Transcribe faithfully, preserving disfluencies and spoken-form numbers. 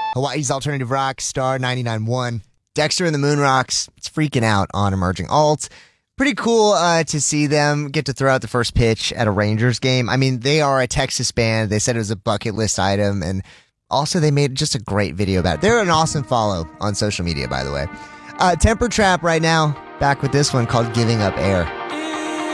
Hawaii's alternative rock, Star ninety-nine point one. Dexter and the Moon Rocks. It's freaking out on Emerging Alt. Pretty cool uh, to see them get to throw out the first pitch at a Rangers game. I mean, they are a Texas band. They said it was a bucket list item, and also they made just a great video about it. They're an awesome follow on social media, by the way. Uh, Temper Trap right now, back with this one called Giving Up Air.